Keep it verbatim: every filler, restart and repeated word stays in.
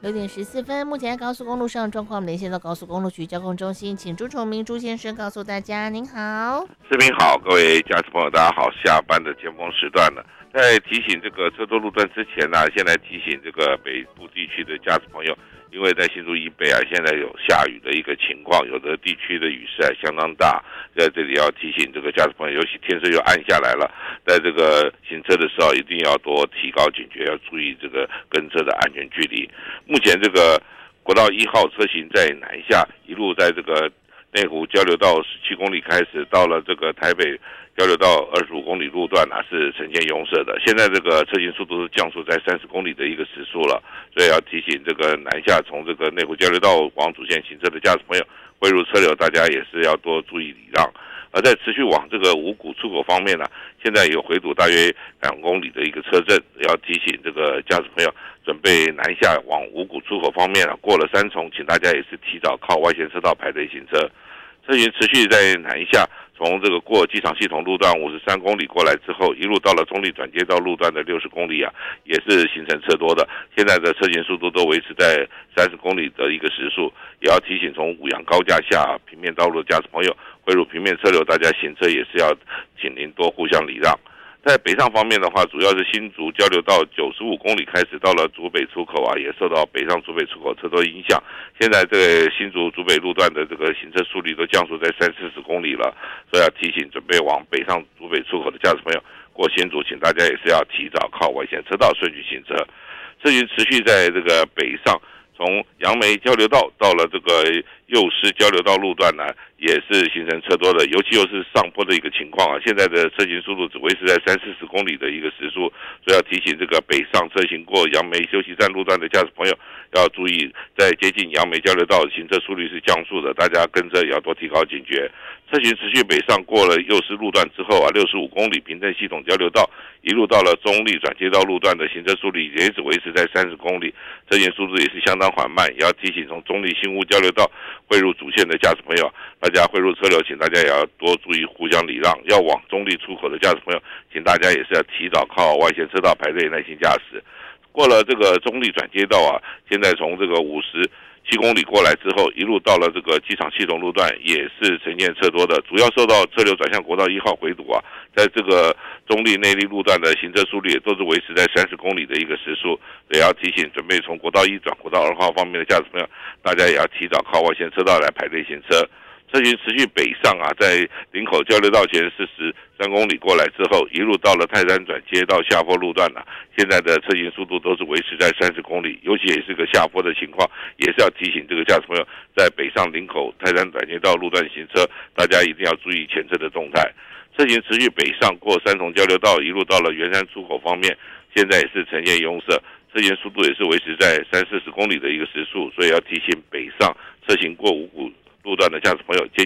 六点十四分，目前在高速公路上状况，我们连线到高速公路局交通中心，请朱崇明朱先生告诉大家。您好， 视频好，各位驾驶朋友，大家好。下班的尖峰时段了，在提醒这个车多路段之前呢、啊，先来提醒这个北部地区的驾驶朋友，因为在新竹以北啊，现在有下雨的一个情况，有的地区的雨势还相当大，在这里要提醒这个驾驶朋友，尤其天色又暗下来了，在这个行车的时候一定要多提高警觉，要注意这个跟车的安全距离。目前这个国道一号车型在南下，一路在这个内湖交流道十七公里开始，到了这个台北交流道二十五公里路段啊，是呈现拥塞的。现在这个车行速度是降速在三十公里的一个时速了，所以要提醒这个南下从这个内湖交流道往主线行车的驾驶朋友，汇入车流，大家也是要多注意礼让。而在持续往这个五股出口方面呢、啊，现在有回堵大约两公里的一个车阵，要提醒这个驾驶朋友准备南下往五股出口方面啊，过了三重，请大家也是提早靠外线车道排队行车。车型持续在南下，从这个过机场系统路段五十三公里过来之后，一路到了中立转接道路段的六十公里啊，也是形成车多的。现在的车行速度都维持在三十公里的一个时速，也要提醒从五羊高架下平面道路的驾驶朋友汇入平面车流，大家行车也是要请您多互相礼让。在北上方面的话，主要是新竹交流道九十五公里开始到了竹北出口啊，也受到北上竹北出口车多影响。现在这个新竹竹北路段的这个行车速率都降速在三四十公里了，所以要提醒准备往北上竹北出口的驾驶朋友过新竹，请大家也是要提早靠外线车道顺序行车。车型持续在这个北上，从杨梅交流道到了这个右师交流道路段呢，也是形成车多的，尤其又是上坡的一个情况啊。现在的车行速度只维持在三四十公里的一个时速，所以要提醒这个北上车行过杨梅休息站路段的驾驶朋友要注意，在接近杨梅交流道行车速率是降速的，大家跟着也要多提高警觉。车行持续北上过了右师路段之后啊，六十五公里平镇系统交流道，一路到了中立转接道路段的行车速率也只维持在三十公里，车行速度也是相当缓慢，也要提醒从中立新屋交流道汇入主线的驾驶朋友，大家汇入车流，请大家也要多注意互相礼让。要往中立出口的驾驶朋友，请大家也是要提早靠外线车道排队，耐心驾驶。过了这个中立转接道啊，现在从这个五十七公里过来之后，一路到了这个机场系统路段，也是呈现车多的，主要受到车流转向国道一号回堵啊，在这个中立内坜路段的行车速率也都是维持在三十公里的一个时速，也要提醒准备从国道一转国道二号方面的驾驶朋友，大家也要提早靠外线车道来排队行车。车行持续北上啊，在林口交流道前四十三公里过来之后，一路到了泰山转接到下坡路段了、啊。现在的车行速度都是维持在三十公里，尤其也是个下坡的情况，也是要提醒这个驾驶朋友，在北上林口泰山转接道路段行车，大家一定要注意前车的动态。车行持续北上过三重交流道，一路到了圆山出口方面，现在也是呈现拥塞，车行速度也是维持在三四十公里的一个时速，所以要提醒北上车行过五股路段的驾驶朋友，接